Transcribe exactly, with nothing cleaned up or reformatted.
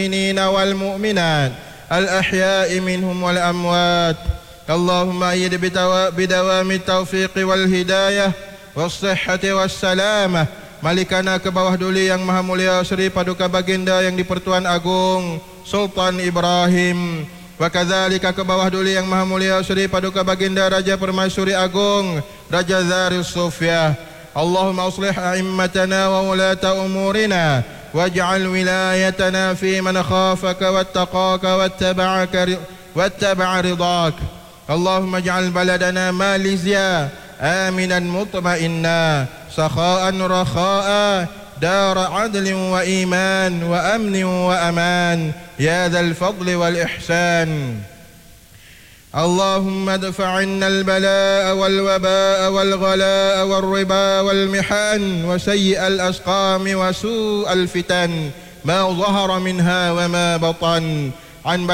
المؤمنين والمؤمنات الأحياء منهم والأموات. اللهم أيد بدوام التوفيق والهداية والصحة والسلامة Malikana ke bawah duli yang maha mulia Sri Paduka Baginda yang di-Pertuan Agung Sultan Ibrahim, wa kadzalika ke bawah duli yang maha mulia Sri Paduka Baginda Raja Permaisuri Agung Raja Zaris Sufyah. Allahumma aslih a'immatana wa ulata umurina waj'al wilayatana fi man khafaka wattaqaka wattaba'aka wattaba'a ridak. Allahumma ij'al baladana Malaysia aminan mutma'inna sakha'an rakha'a dara 'adlin wa iman wa amnin wa aman ya dzal fadli wal ihsan. اللهم ادفع عنا البلاء والوباء والغلاء والربا والمحن وسيء الأسقام وسوء الفتن ما ظهر منها وما بطن عن